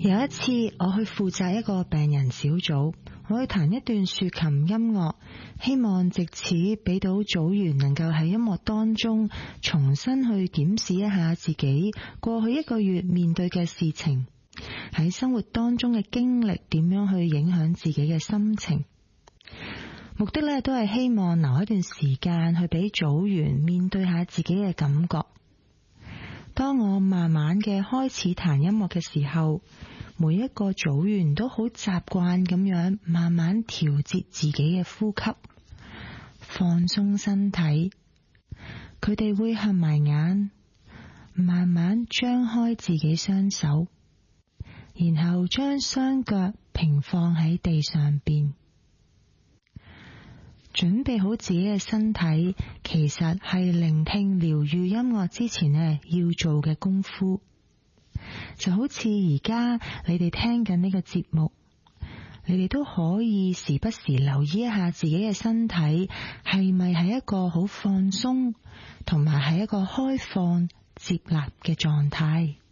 有一次我去負責一個病人小組，我去彈一段豎琴音樂，希望藉此俾到組員能夠喺音樂當中重新去檢視一下自己過去一個月面對嘅事情，喺生活當中嘅經歷點樣去影響自己嘅心情。目的呢都係希望留一段時間去俾組員面對下自己嘅感覺。當我慢慢嘅開始彈音樂嘅時候，每一個組員都好習慣咁樣慢慢調節自己嘅呼吸，放鬆身體。佢哋會合埋眼，慢慢張開自己雙手，然後將雙腳平放喺地上邊。準備好自己嘅身體，其實係聆聽療癒音樂之前呢要做嘅功夫。就好似而家你哋聽緊呢個節目，你哋都可以時不時留意一下自己嘅身體係咪係一個好放鬆，同埋係一個開放接納嘅狀態。